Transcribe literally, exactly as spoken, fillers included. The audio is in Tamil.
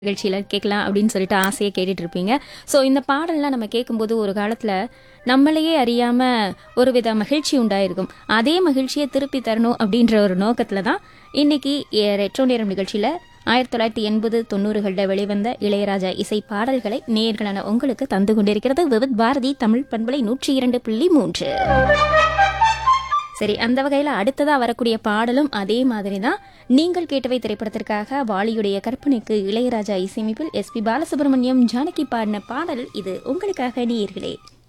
நிகழ்ச்சியில கேட்கலாம் அப்படின்னு சொல்லிட்டு ஆசையை கேட்டுட்டு இருப்பீங்க. ஸோ இந்த பாடல்லாம் நம்ம கேட்கும்போது ஒரு காலத்துல நம்மளையே அறியாம ஒரு வித மகிழ்ச்சி உண்டாயிருக்கும். அதே மகிழ்ச்சியை திருப்பி தரணும் அப்படின்ற ஒரு நோக்கத்துல தான் இன்னைக்கு எ- ரெட்ரோ நேரம் நிகழ்ச்சியில ஆயிரத்தி தொள்ளாயிரத்தி எண்பது தொண்ணூறுகளில் வெளிவந்த இளையராஜா இசை பாடல்களை நேயர்களான உங்களுக்கு தந்து கொண்டிருக்கிறது விவித் பாரதி தமிழ் பண்பலை நூற்றி இரண்டு புள்ளி மூன்று. சரி, அந்த வகையில் அடுத்ததா வரக்கூடிய பாடலும் அதே மாதிரி தான். நீங்கள் கேட்டவை திரைப்படத்திற்காக வாலியுடைய கற்பனைக்கு இளையராஜா இசையமைப்பில் எஸ் பி பாலசுப்ரமணியம் ஜானகி பாடின பாடல் இது உங்களுக்காக நேயர்களே.